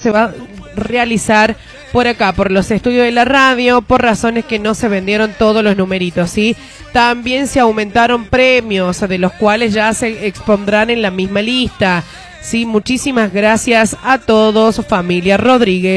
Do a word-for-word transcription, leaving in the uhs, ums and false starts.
se va a realizar por acá, por los estudios de la radio, por razones que no se vendieron todos los numeritos, ¿sí? También se aumentaron premios, de los cuales ya se expondrán en la misma lista, ¿sí? Muchísimas gracias a todos, familia Rodríguez.